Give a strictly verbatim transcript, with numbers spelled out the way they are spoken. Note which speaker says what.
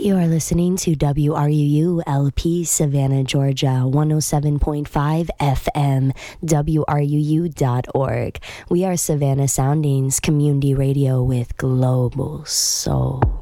Speaker 1: You are listening to W R U U L P Savannah, Georgia, one oh seven point five F M, W R U U dot org. We are Savannah Soundings Community Radio with Global Soul.